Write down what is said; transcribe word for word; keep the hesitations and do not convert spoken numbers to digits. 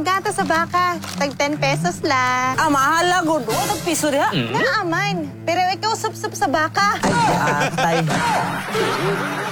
gata sa baka. Tag ten pesos la. Ah, mahal agod. O, nagpiso diha. Naaman. Pero ikaw sup-sup sa baka. Ay, atay.